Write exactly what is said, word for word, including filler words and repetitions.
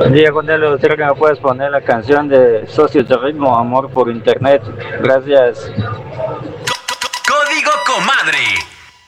Diego, Nelo, ¿será que me puedes poner la canción de Socios de Ritmo, Amor por Internet? Gracias. Código Comadre.